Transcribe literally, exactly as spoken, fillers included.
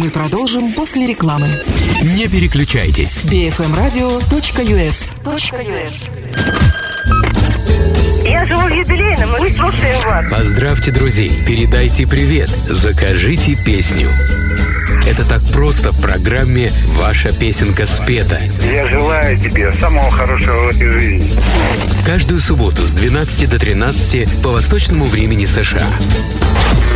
Мы продолжим после рекламы. Не переключайтесь. би эф эм радио точка ю эс. Я живу в юбилейном, мы слушаем вас. Поздравьте друзей, передайте привет, закажите песню. Это так просто в программе «Ваша песенка спета». Я желаю тебе самого хорошего в этой жизни. Каждую субботу с двенадцати до тринадцати по восточному времени США.